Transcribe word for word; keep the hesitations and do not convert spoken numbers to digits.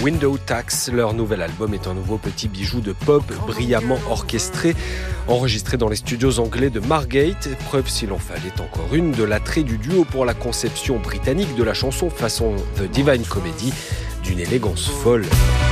Window Tax. Leur nouvel album est un nouveau petit bijou de pop brillamment orchestré, enregistré dans les studios anglais de Margate. Preuve, s'il en fallait encore une, de l'attrait du duo pour la conception britannique de la chanson façon The Divine Comedy, d'une élégance folle.